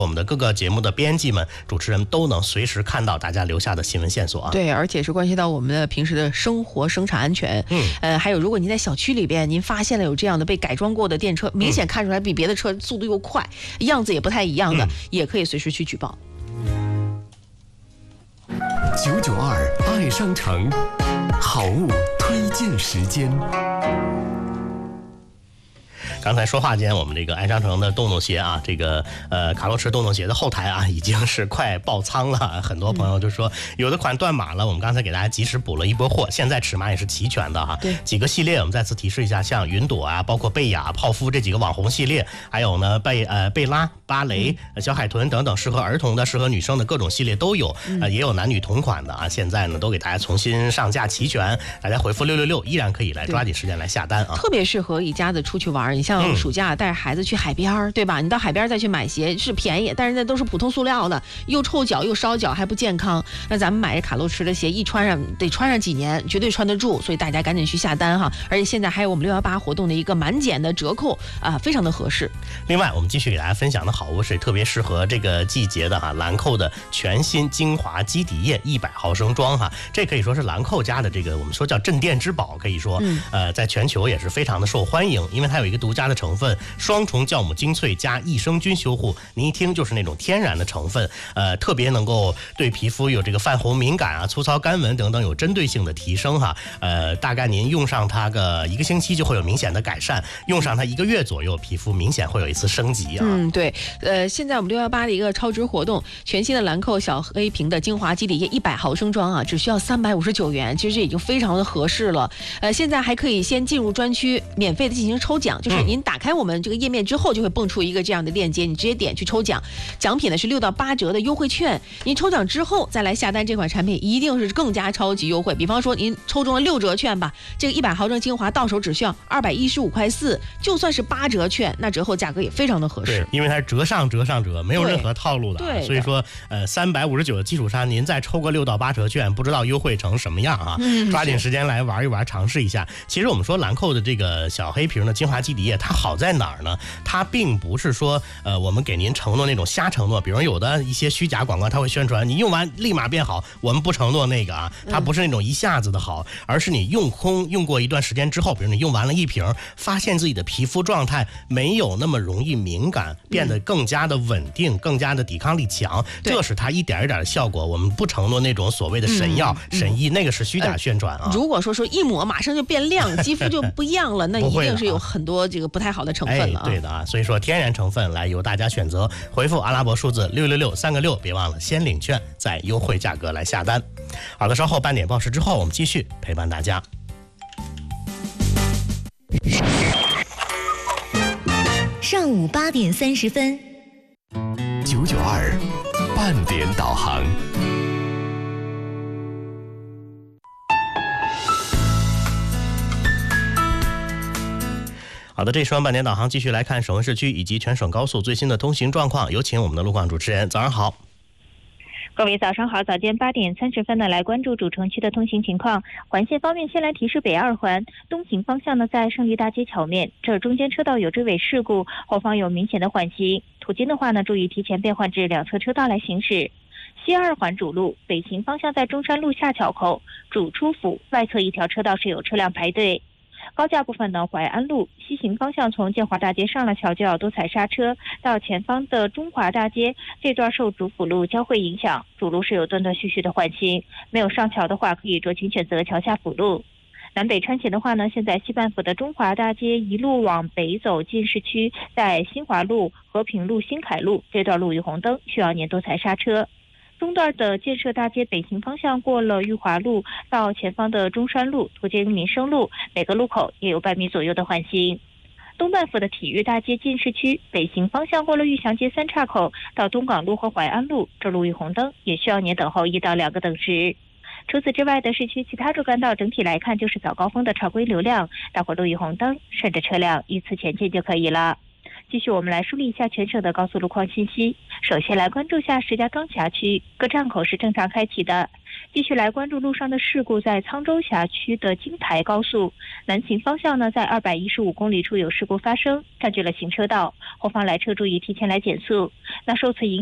我们的各个节目的编辑们、主持人都能随时看到大家留下的新闻线索啊。 对，而且是关系到我们的平时的生活生产安全。还有如果您在小区里边，您发现了有这样的被改装过的电车，明显看出来比别的车速度又快，样子也不太一样的，也可以随时去举报。 992爱商城好物推荐时间。 刚才说话间，我们这个爱商城的洞洞鞋啊，这个卡洛驰洞洞鞋的后台啊，已经是快爆仓了。很多朋友就说有的款断码了，我们刚才给大家及时补了一波货，现在尺码也是齐全的哈。 对， 几个系列我们再次提示一下，像云朵啊，包括贝雅、泡芙这几个网红系列，还有呢贝拉、芭蕾、小海豚等等，适合儿童的、适合女生的各种系列都有，也有男女同款的啊。现在呢都给大家重新上架齐全，大家回复666依然可以来抓紧时间来下单啊。 特别适合一家子出去玩，你像暑假带着孩子去海边，对吧？你到海边再去买鞋是便宜，但是那都是普通塑料的，又臭脚又烧脚，还不健康。那咱们买这卡洛驰的鞋，一穿上得穿上几年，绝对穿得住，所以大家赶紧去下单哈！而且现在还有我们618活动的一个满减的折扣啊，非常的合适。 另外，我们继续给大家分享的好物是特别适合这个季节的哈，兰蔻的全新精华基底液100毫升装哈，这可以说是兰蔻家的这个我们说叫镇店之宝，可以说在全球也是非常的受欢迎，因为它有一个独家的成分，双重酵母精粹加益生菌修护，您一听就是那种天然的成分，特别能够对皮肤有这个泛红敏感啊、粗糙干纹等等有针对性的提升哈。大概您用上它个1个星期就会有明显的改善，用上它1个月左右，皮肤明显会有一次升级啊。 对，现在我们618的一个超值活动，全新的兰蔻小黑瓶的精华基底液100毫升装啊，只需要359元，其实这已经非常的合适了。现在还可以先进入专区，免费的进行抽奖，就是您打开我们这个页面之后，就会蹦出一个这样的链接，你直接点去抽奖，奖品呢是6到8折的优惠券。您抽奖之后再来下单这款产品，一定是更加超级优惠。比方说您抽中了6折券吧，这个100毫升精华到手只需要215.4块，就算是8折券，那折后价格也非常的合适。 对，因为它是折上折上折，没有任何套路的。 对， 所以说359的基础上，您再抽个6到8折券，不知道优惠成什么样啊？抓紧时间来玩一玩，尝试一下。其实我们说兰蔻的这个小黑瓶的精华基底液，它好在哪儿呢？它并不是说我们给您承诺那种瞎承诺，比如有的一些虚假广告，它会宣传你用完立马变好，我们不承诺那个啊，它不是那种一下子的好，而是你用过一段时间之后，比如你用完了1瓶，发现自己的皮肤状态没有那么容易敏感，变得更加的稳定，更加的抵抗力强，这是它一点一点的效果。我们不承诺那种所谓的神药、神医，那个是虚假宣传啊。 如果说一抹马上就变亮，肌肤就不一样了，那一定是有很多这个不太好的成分了啊。 对的啊，所以说天然成分来由大家选择，回复阿拉伯数字666 3个6，别忘了先领券，再优惠价格来下单。好的，稍后半点报时之后，我们继续陪伴大家。 上午8点30分 ，992半点导航。 好的，这时段半点导航继续来看省会市区以及全省高速最新的通行状况，有请我们的路况主持人。早上好。 各位早上好，早间8点30分呢，来关注主城区的通行情况。环线方面，先来提示北2环东行方向呢，在胜利大街桥面，这中间车道有追尾事故，后方有明显的缓行。途经的话呢，注意提前变换至两侧车道来行驶。西2环主路北行方向在中山路下桥口主出府外侧一条车道是有车辆排队。高架部分呢，淮安路西行方向从建华大街上了桥就要多踩刹车，到前方的中华大街这段受主辅路交汇影响，主路是有断断续续的缓行，没有上桥的话可以酌情选择桥下辅路。南北穿行的话呢，现在西半府的中华大街一路往北走进市区，在新华路、和平路、新凯路这段路遇红灯，需要您多踩刹车。中段的建设大街北行方向过了裕华路到前方的中山路，途经民生路，每个路口也有半米左右的缓行。东半府的体育大街进市区北行方向过了玉祥街三岔口到东港路和淮安路，这路遇红灯，也需要您等候1到2个等时。除此之外的市区其他主干道整体来看就是早高峰的常规流量，大伙路遇红灯，顺着车辆依次前进就可以了。继续我们来梳理一下全省的高速路况信息。首先来关注下石家庄辖区，各站口是正常开启的。 继续来关注路上的事故，在沧州辖区的京台高速南行方向呢，在215公里处有事故发生，占据了行车道，后方来车注意提前来减速。那受此影